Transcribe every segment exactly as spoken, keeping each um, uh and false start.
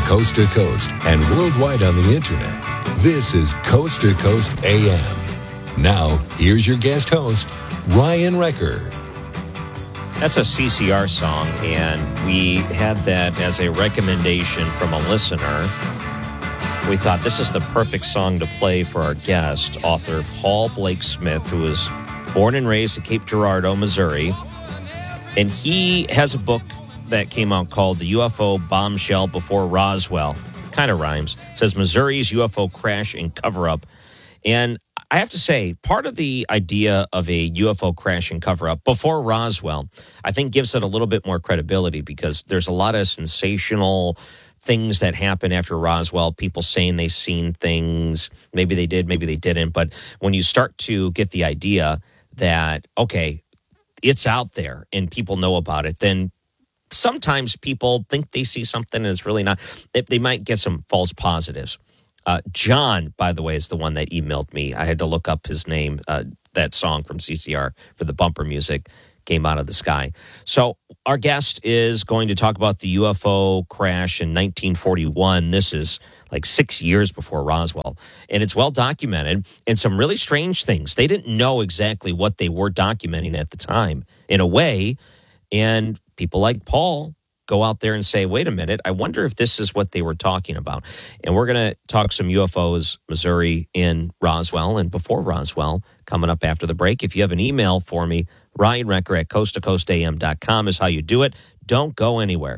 coast to coast and worldwide on the internet. This is Coast to Coast A M. Now, here's your guest host, Ryan Wrecker. That's a C C R song, and we had that as a recommendation from a listener. We thought this is the perfect song to play for our guest, author Paul Blake Smith, who was born and raised at Cape Girardeau, Missouri. And he has a book that came out called The U F O Bombshell Before Roswell. Kind of rhymes. It says Missouri's U F O Crash and Cover-Up. And I have to say, part of the idea of a U F O crash and cover-up before Roswell, I think gives it a little bit more credibility because there's a lot of sensational things that happen after Roswell, people saying they've seen things. Maybe they did, maybe they didn't. But when you start to get the idea that, okay, it's out there and people know about it, then sometimes people think they see something and it's really not. They might get some false positives. Uh, John, by the way, is the one that emailed me. I had to look up his name. Uh, that song from C C R for the bumper music came out of the sky. So our guest is going to talk about the U F O crash in nineteen forty-one. This is like six years before Roswell. And it's well documented and some really strange things. They didn't know exactly what they were documenting at the time in a way. And people like Paul go out there and say, wait a minute, I wonder if this is what they were talking about. And we're going to talk some U F Os, Missouri, in Roswell and before Roswell coming up after the break. If you have an email for me, Ryan Wrecker at coast to coast a m dot com is how you do it. Don't go anywhere.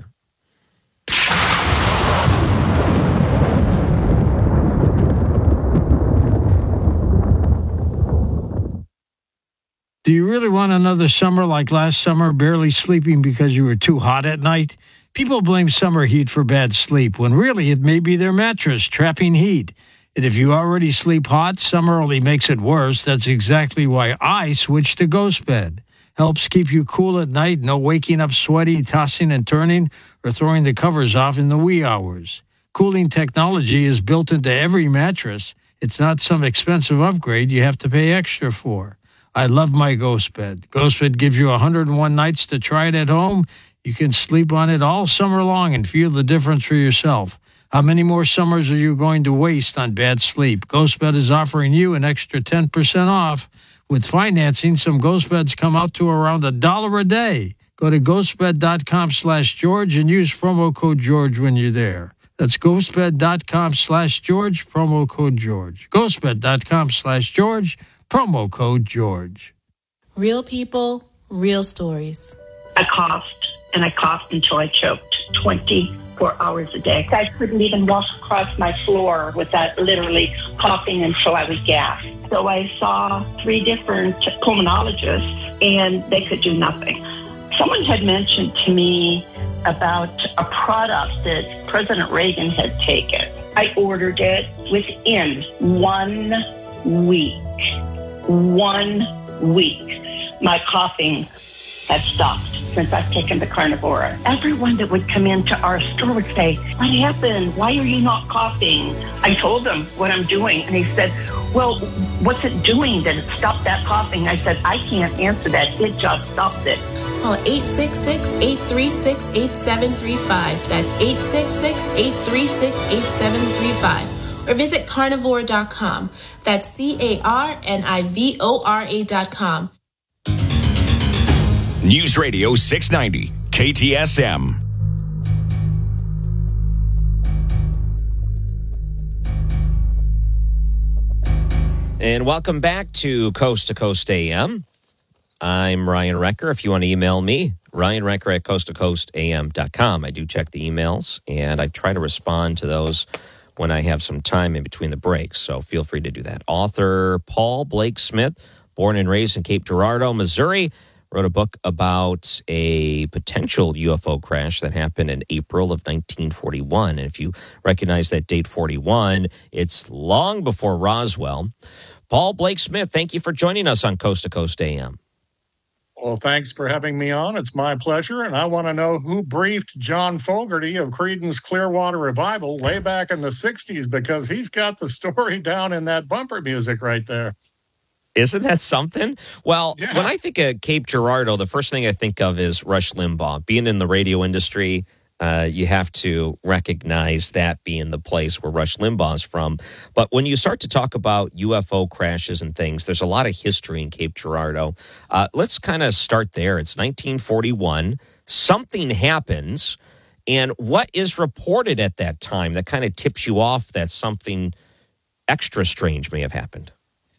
Do you really want another summer like last summer, barely sleeping because you were too hot at night? People blame summer heat for bad sleep, when really it may be their mattress trapping heat. And if you already sleep hot, summer only makes it worse. That's exactly why I switched to Ghost Bed. Helps keep you cool at night, no waking up sweaty, tossing and turning, or throwing the covers off in the wee hours. Cooling technology is built into every mattress. It's not some expensive upgrade you have to pay extra for. I love my Ghost Bed. Ghost Bed gives you one hundred one nights to try it at home. You can sleep on it all summer long and feel the difference for yourself. How many more summers are you going to waste on bad sleep? Ghost Bed is offering you an extra ten percent off. With financing, some Ghost Beds come out to around a dollar a day. Go to ghostbed.com slash George and use promo code George when you're there. That's ghostbed.com slash George, promo code George. ghostbed.com slash George. Promo code George. Real people, real stories. I coughed, and I coughed until I choked twenty-four hours a day. I couldn't even walk across my floor without literally coughing until I would gasp. So I saw three different pulmonologists, and they could do nothing. Someone had mentioned to me about a product that President Reagan had taken. I ordered it within one week. One week, my coughing had stopped since I've taken the Carnivora. Everyone that would come into our store would say, what happened? Why are you not coughing? I told them what I'm doing, and he said, well, what's it doing that it stopped that coughing? I said, I can't answer that. It just stopped it. Call eight six six, eight three six, eight seven three five. That's eight six six, eight three six, eight seven three five. Or visit carnivore dot com. That's C A R N I V O R A dot com. News Radio six ninety, K T S M. And welcome back to Coast to Coast A M. I'm Ryan Wrecker. If you want to email me, Ryan Wrecker at coast to coast a m dot com. I do check the emails, and I try to respond to those when I have some time in between the breaks, so feel free to do that. Author Paul Blake Smith, born and raised in Cape Girardeau, Missouri, wrote a book about a potential U F O crash that happened in April of nineteen forty-one. And if you recognize that date forty-one, it's long before Roswell. Paul Blake Smith, thank you for joining us on Coast to Coast A M. Well, thanks for having me on. It's my pleasure. And I want to know who briefed John Fogerty of Creedence Clearwater Revival way back in the sixties, because he's got the story down in that bumper music right there. Isn't that something? Well, yeah. When I think of Cape Girardeau, the first thing I think of is Rush Limbaugh. Being in the radio industry, Uh, you have to recognize that being the place where Rush Limbaugh's from. But when you start to talk about U F O crashes and things, there's a lot of history in Cape Girardeau. Uh, let's kind of start there. It's nineteen forty-one. Something happens. And what is reported at that time that kind of tips you off that something extra strange may have happened?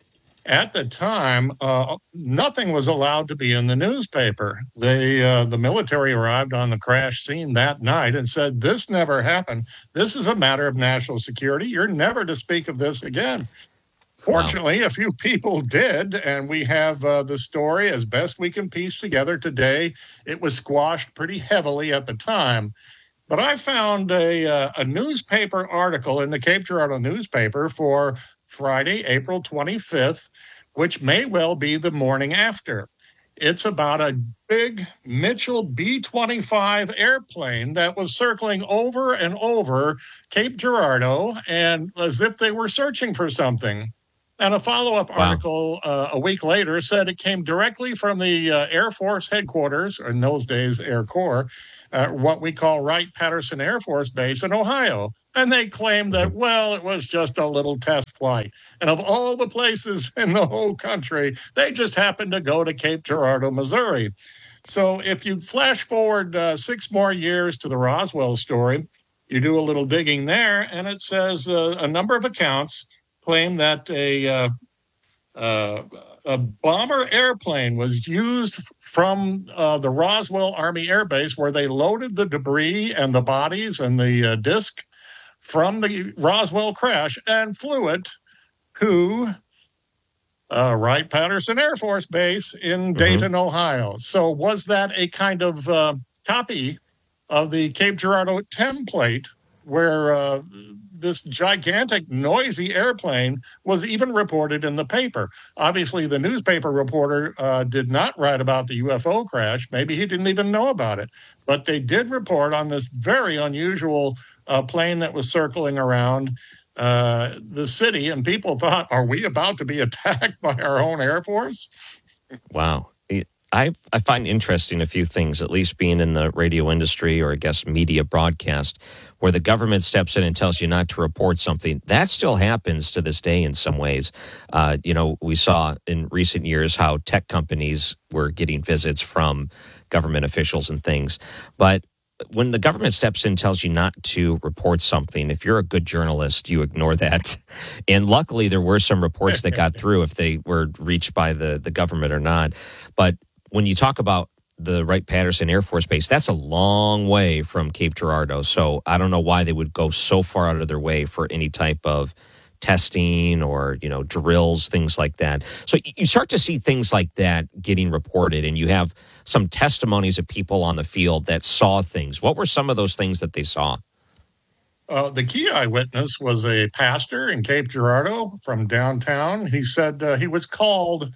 At the time, uh, nothing was allowed to be in the newspaper. They, uh, the military arrived on the crash scene that night and said, this never happened. This is a matter of national security. You're never to speak of this again. Fortunately, wow. A few people did, and we have uh, the story as best we can piece together today. It was squashed pretty heavily at the time. But I found a, uh, a newspaper article in the Cape Girardeau newspaper for Friday, April twenty-fifth, which may well be the morning after. It's about a big Mitchell B twenty-five airplane that was circling over and over Cape Girardeau, and as if they were searching for something. And a follow-up wow. article uh, a week later said it came directly from the uh, Air Force headquarters, or in those days, Air Corps, uh, what we call Wright-Patterson Air Force Base in Ohio. And they claimed that, well, it was just a little test flight. And of all the places in the whole country, they just happened to go to Cape Girardeau, Missouri. So if you flash forward uh, six more years to the Roswell story, you do a little digging there, and it says uh, a number of accounts claim that a, uh, uh, a bomber airplane was used from uh, the Roswell Army Air Base, where they loaded the debris and the bodies and the uh, disc from the Roswell crash and flew it to uh, Wright-Patterson Air Force Base in Dayton, mm-hmm. Ohio. So was that a kind of uh, copy of the Cape Girardeau template where uh, this gigantic, noisy airplane was even reported in the paper? Obviously, the newspaper reporter uh, did not write about the U F O crash. Maybe he didn't even know about it. But they did report on this very unusual uh, plane that was circling around uh, the city, and people thought, are we about to be attacked by our own Air Force? Wow. I I find interesting a few things, at least being in the radio industry or I guess media broadcast, where the government steps in and tells you not to report something. That still happens to this day in some ways. Uh, you know, we saw in recent years how tech companies were getting visits from government officials and things. But when the government steps in and tells you not to report something, if you're a good journalist, you ignore that. And luckily, there were some reports that got through if they were reached by the, the government or not. But when you talk about the Wright-Patterson Air Force Base, that's a long way from Cape Girardeau. So I don't know why they would go so far out of their way for any type of testing or, you know, drills, things like that. So you start to see things like that getting reported, and you have some testimonies of people on the field that saw things. What were some of those things that they saw? Uh, the key eyewitness was a pastor in Cape Girardeau from downtown. He said uh, he was called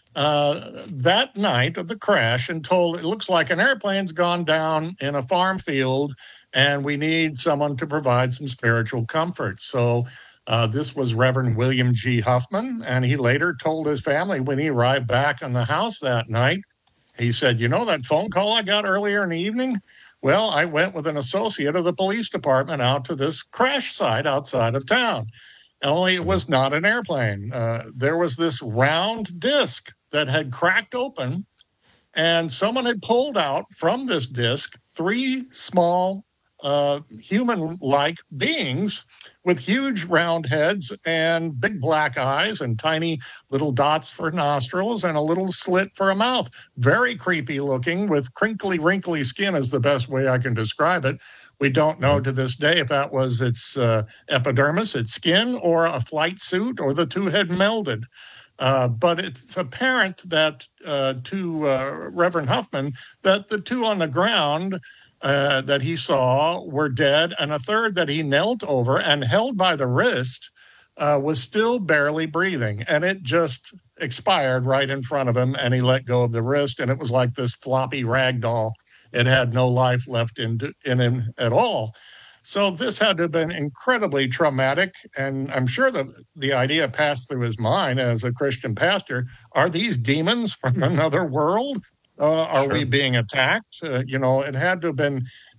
Uh, that night of the crash and told it looks like an airplane's gone down in a farm field and we need someone to provide some spiritual comfort. So uh, this was Reverend William G. Huffman, and he later told his family when he arrived back in the house that night, he said, you know that phone call I got earlier in the evening? Well, I went with an associate of the police department out to this crash site outside of town. Only it was not an airplane. Uh, there was this round disc that had cracked open, and someone had pulled out from this disc three small uh, human-like beings with huge round heads and big black eyes and tiny little dots for nostrils and a little slit for a mouth. Very creepy looking, with crinkly, wrinkly skin is the best way I can describe it. We don't know to this day if that was its uh, epidermis, its skin, or a flight suit, or the two had melded. Uh, but it's apparent that uh, to uh, Reverend Huffman that the two on the ground uh, that he saw were dead, and a third that he knelt over and held by the wrist uh, was still barely breathing. And it just expired right in front of him, and he let go of the wrist, and it was like this floppy rag doll. It had no life left in, in him at all. So this had to have been incredibly traumatic, and I'm sure that the idea passed through his mind as a Christian pastor, are these demons from another world? Uh, are sure. we being attacked? Uh, you know, it had to have been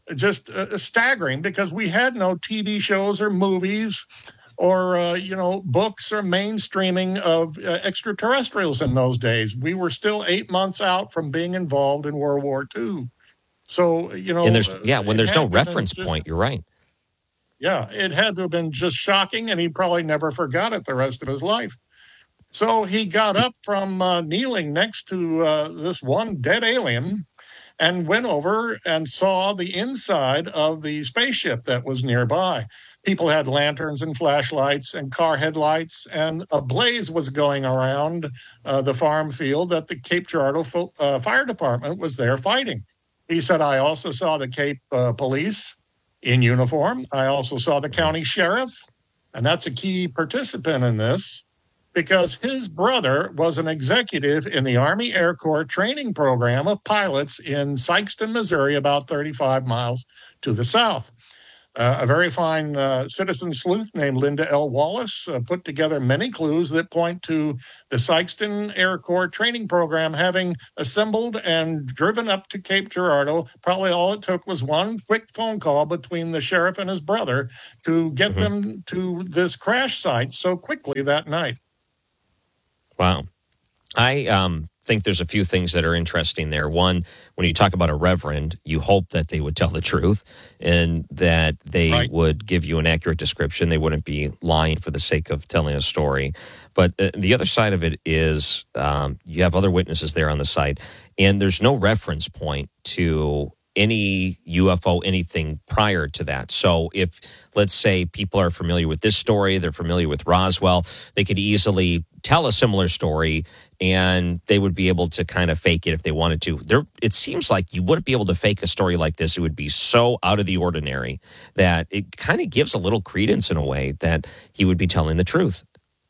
just uh, staggering because we had no T V shows or movies or, uh, you know, books or mainstreaming of uh, extraterrestrials in those days. We were still eight months out from being involved in World War Two. So, you know. And there's, yeah, when there's no reference just, point, you're right. Yeah, it had to have been just shocking, and he probably never forgot it the rest of his life. So he got up from uh, kneeling next to uh, this one dead alien and went over and saw the inside of the spaceship that was nearby. People had lanterns and flashlights and car headlights, and a blaze was going around uh, the farm field that the Cape Girardeau fo- uh, Fire Department was there fighting. He said, I also saw the Cape uh, Police in uniform. I also saw the county sheriff, and that's a key participant in this, because his brother was an executive in the Army Air Corps training program of pilots in Sikeston, Missouri, about thirty-five miles to the south. Uh, a very fine uh, citizen sleuth named Linda L. Wallace uh, put together many clues that point to the Sikeston Air Corps training program having assembled and driven up to Cape Girardeau. Probably all it took was one quick phone call between the sheriff and his brother to get mm-hmm. them to this crash site so quickly that night. Wow. I um, think there's a few things that are interesting there. One, when you talk about a reverend, you hope that they would tell the truth and that they right. would give you an accurate description. They wouldn't be lying for the sake of telling a story. But uh, the other side of it is um, you have other witnesses there on the site, and there's no reference point to any U F O, anything prior to that. So if, let's say, people are familiar with this story, they're familiar with Roswell, they could easily tell a similar story and they would be able to kind of fake it if they wanted to. There, it seems like you wouldn't be able to fake a story like this. It would be so out of the ordinary that it kind of gives a little credence in a way that he would be telling the truth.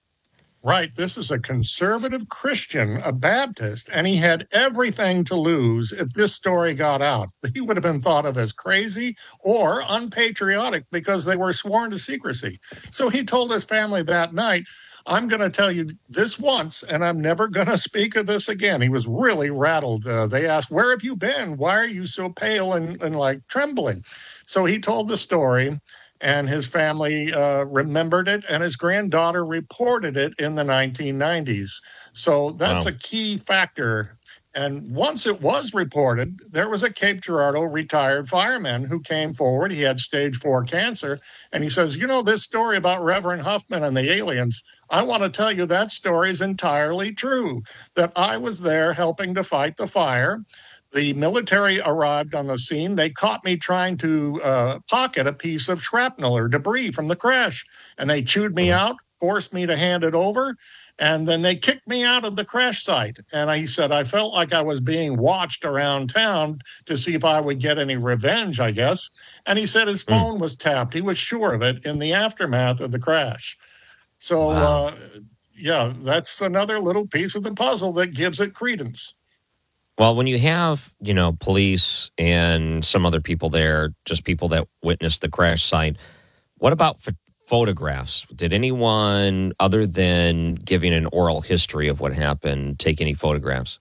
Right. This is a conservative Christian, a Baptist, and he had everything to lose if this story got out. He would have been thought of as crazy or unpatriotic because they were sworn to secrecy. So he told his family that night, I'm going to tell you this once, and I'm never going to speak of this again. He was really rattled. Uh, they asked, where have you been? Why are you so pale and, and like trembling? So he told the story. And his family uh, remembered it, and his granddaughter reported it in the nineteen nineties. So that's wow. a key factor. And once it was reported, there was a Cape Girardeau retired fireman who came forward. He had stage four cancer. And he says, you know, this story about Reverend Huffman and the aliens, I want to tell you that story is entirely true, that I was there helping to fight the fire. The military arrived on the scene. They caught me trying to uh, pocket a piece of shrapnel or debris from the crash, and they chewed me out, forced me to hand it over, and then they kicked me out of the crash site. And he said, I felt like I was being watched around town to see if I would get any revenge, I guess. And he said his phone was tapped. He was sure of it in the aftermath of the crash. So, wow. uh, yeah, that's another little piece of the puzzle that gives it credence. Well, when you have, you know, police and some other people there, just people that witnessed the crash site, what about ph- photographs? Did anyone, other than giving an oral history of what happened, take any photographs?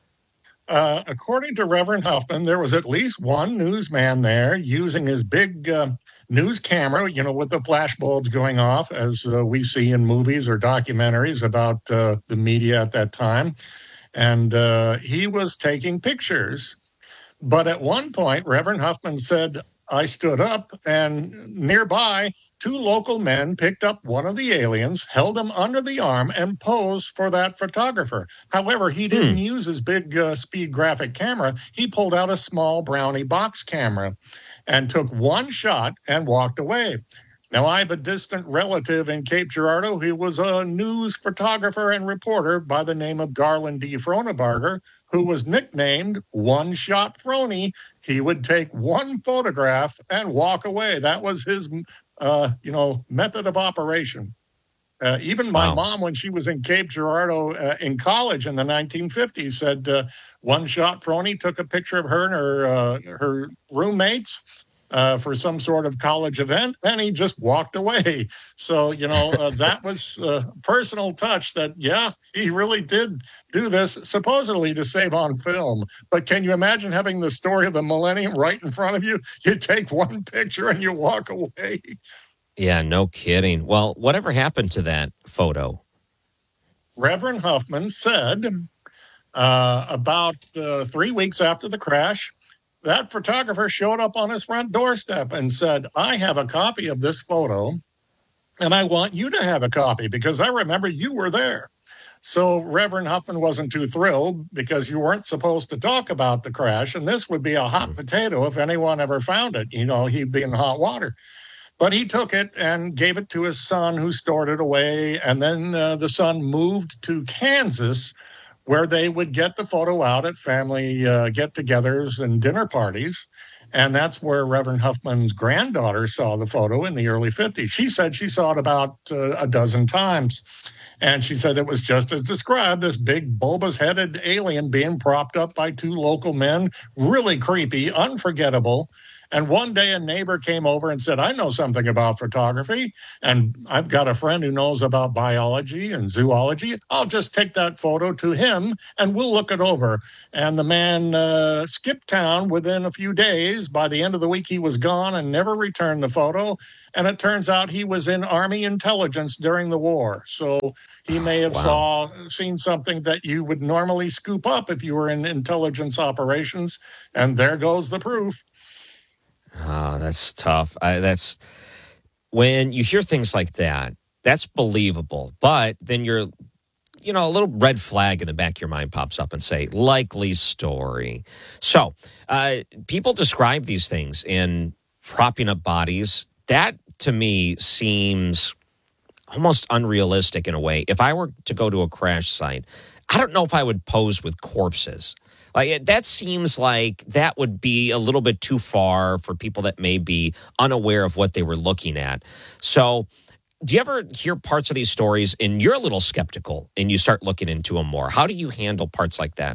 Uh, according to Reverend Huffman, there was at least one newsman there using his big uh, news camera, you know, with the flash bulbs going off, as uh, we see in movies or documentaries about uh, the media at that time. And uh, he was taking pictures. But at one point, Reverend Huffman said, I stood up, and nearby, two local men picked up one of the aliens, held him under the arm, and posed for that photographer. However, he didn't hmm. use his big uh, speed graphic camera. He pulled out a small Brownie box camera and took one shot and walked away. Now, I have a distant relative in Cape Girardeau who was a news photographer and reporter by the name of Garland D. Fronebarger, who was nicknamed One Shot Frony. He would take one photograph and walk away. That was his, uh, you know, method of operation. Uh, even my wow. mom, when she was in Cape Girardeau uh, in college in the nineteen fifties, said uh, One Shot Frony took a picture of her and her, uh, her roommates. uh, for some sort of college event, and he just walked away. So, you know, uh, that was a personal touch that, yeah, he really did do this supposedly to save on film. But can you imagine having the story of the millennium right in front of you? You take one picture and you walk away. Yeah, no kidding. Well, whatever happened to that photo? Reverend Huffman said uh, about uh, three weeks after the crash, that photographer showed up on his front doorstep and said, I have a copy of this photo, and I want you to have a copy because I remember you were there. So Reverend Huffman wasn't too thrilled because you weren't supposed to talk about the crash, and this would be a hot potato if anyone ever found it. You know, he'd be in hot water. But he took it and gave it to his son, who stored it away. And then uh, the son moved to Kansas, where they would get the photo out at family uh, get-togethers and dinner parties. And that's where Reverend Huffman's granddaughter saw the photo in the early fifties. She said she saw it about uh, a dozen times. And she said it was just as described, this big bulbous-headed alien being propped up by two local men. Really creepy, unforgettable. And one day a neighbor came over and said, I know something about photography, and I've got a friend who knows about biology and zoology. I'll just take that photo to him, and we'll look it over. And the man uh, skipped town within a few days. By the end of the week, he was gone and never returned the photo. And it turns out he was in Army intelligence during the war. So he may have Wow. saw seen something that you would normally scoop up if you were in intelligence operations. And there goes the proof. Oh, that's tough. I, that's when you hear things like that, that's believable. But then you're, you know, a little red flag in the back of your mind pops up and say, likely story. So uh, people describe these things in propping up bodies. That to me seems almost unrealistic in a way. If I were to go to a crash site, I don't know if I would pose with corpses. Like, that seems like that would be a little bit too far for people that may be unaware of what they were looking at. So do you ever hear parts of these stories and you're a little skeptical and you start looking into them more? How do you handle parts like that?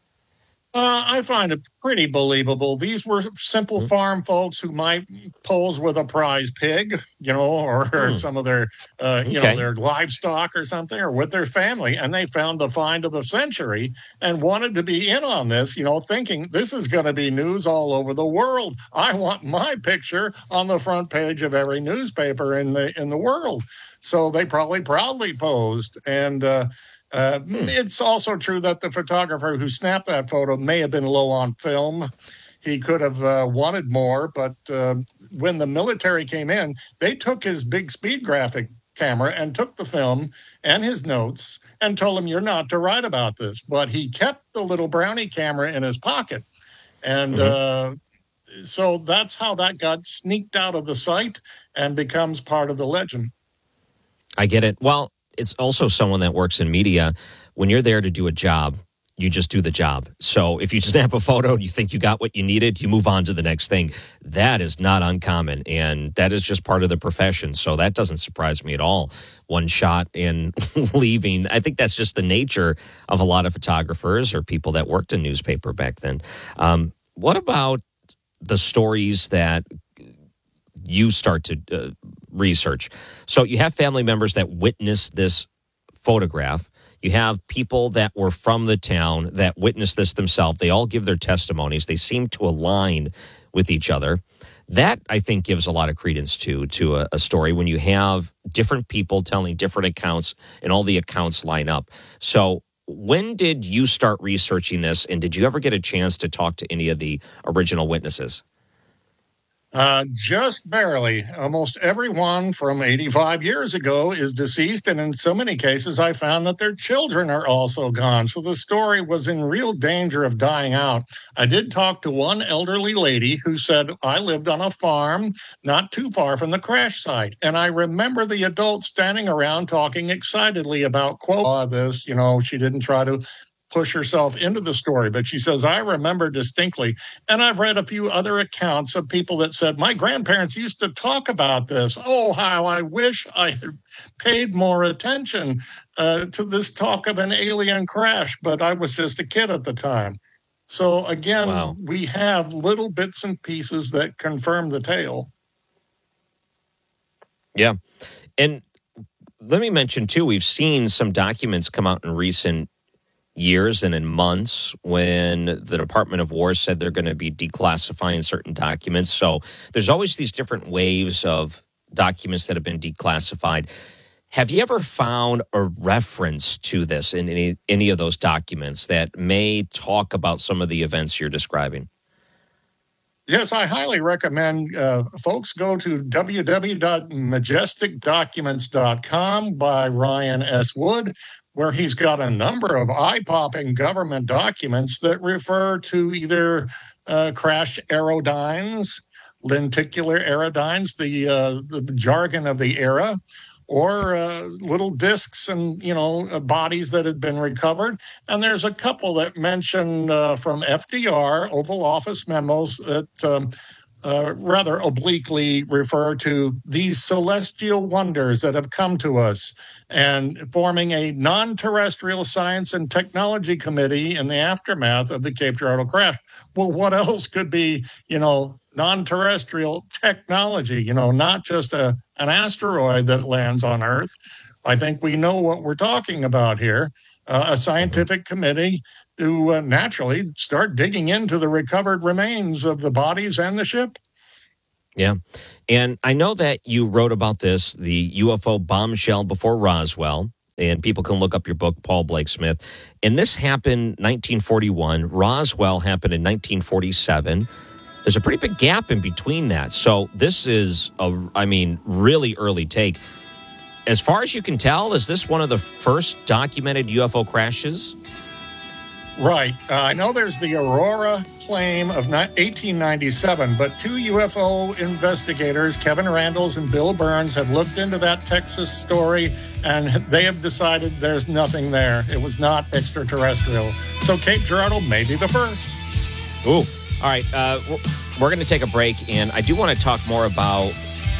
Uh, I find it pretty believable. These were simple mm-hmm. farm folks who might pose with a prize pig, you know, or, mm. or some of their, uh, you okay. know, their livestock or something, or with their family. And they found the find of the century and wanted to be in on this, you know, thinking this is going to be news all over the world. I want my picture on the front page of every newspaper in the in the world. So they probably proudly posed. And, uh, Uh, hmm. It's also true that the photographer who snapped that photo may have been low on film. He could have uh, wanted more, but uh, when the military came in, they took his big speed graphic camera and took the film and his notes and told him, you're not to write about this. But he kept the little brownie camera in his pocket. And mm-hmm. uh, so that's how that got sneaked out of the site and becomes part of the legend. I get it. Well, it's also someone that works in media. When you're there to do a job, you just do the job. So if you snap a photo and you think you got what you needed, you move on to the next thing. That is not uncommon, and that is just part of the profession. So that doesn't surprise me at all. One shot and leaving. I think that's just the nature of a lot of photographers or people that worked in newspaper back then. Um, what about the stories that you start to uh, research? So you have family members that witnessed this photograph. You have people that were from the town that witnessed this themselves. They all give their testimonies. They seem to align with each other. That, I think, gives a lot of credence to, to a, a story when you have different people telling different accounts and all the accounts line up. So when did you start researching this, and did you ever get a chance to talk to any of the original witnesses? Uh, just barely. Almost everyone from eighty-five years ago is deceased, and in so many cases, I found that their children are also gone. So the story was in real danger of dying out. I did talk to one elderly lady who said, I lived on a farm not too far from the crash site, and I remember the adults standing around talking excitedly about, quote, this, you know, she didn't try to push herself into the story, but she says, I remember distinctly. And I've read a few other accounts of people that said, my grandparents used to talk about this. Oh, how I wish I had paid more attention uh, to this talk of an alien crash, but I was just a kid at the time. So again, Wow. we have little bits and pieces that confirm the tale. Yeah. And let me mention, too, we've seen some documents come out in recent years and in months when the Department of War said they're going to be declassifying certain documents. So there's always these different waves of documents that have been declassified. Have you ever found a reference to this in any, any of those documents that may talk about some of the events you're describing? Yes, I highly recommend uh, folks go to w w w dot majestic documents dot com by Ryan S. Wood, where he's got a number of eye-popping government documents that refer to either uh, crashed aerodynes, lenticular aerodynes, the uh, the jargon of the era, or uh, little discs and, you know, uh, bodies that had been recovered. And there's a couple that mention uh, from F D R, Oval Office memos, that um, uh, rather obliquely refer to these celestial wonders that have come to us, and forming a non-terrestrial science and technology committee in the aftermath of the Cape Girardeau crash. Well, what else could be, you know, non-terrestrial technology, you know, not just a an asteroid that lands on Earth. I think we know what we're talking about here. Uh, a scientific committee to uh, naturally start digging into the recovered remains of the bodies and the ship. Yeah. And I know that you wrote about this, the U F O bombshell before Roswell, and people can look up your book, Paul Blake Smith. And this happened nineteen forty-one. Roswell happened in nineteen forty-seven. There's a pretty big gap in between that. So this is, a, I mean, really early take. As far as you can tell, is this one of the first documented U F O crashes? Right. Uh, I know there's the Aurora claim of eighteen ninety-seven, but two U F O investigators, Kevin Randles and Bill Burns, have looked into that Texas story, and they have decided there's nothing there. It was not extraterrestrial. So Cape Girardeau may be the first. Ooh. All right, uh, we're going to take a break, and I do want to talk more about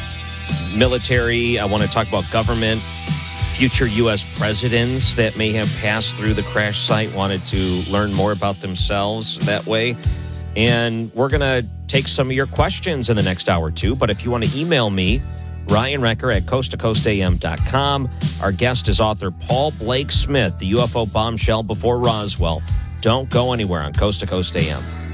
military. I want to talk about government, future U S presidents that may have passed through the crash site, wanted to learn more about themselves that way. And we're going to take some of your questions in the next hour or two. But if you want to email me, Ryan Recker at coast to coast a m dot com. Our guest is author Paul Blake Smith, the U F O bombshell before Roswell. Don't go anywhere on Coast to Coast A M.